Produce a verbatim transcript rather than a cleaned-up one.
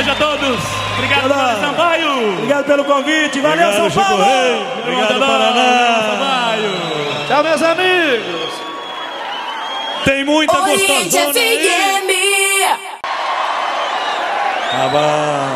noite a todos. Obrigado, Paulo Sampaio. Obrigado pelo convite. Valeu, Obrigado, São Paulo. Rei. Obrigado, Paraná. Tchau, meus amigos. Tem muita Oriente gostosona F M. aí. Ah, vai.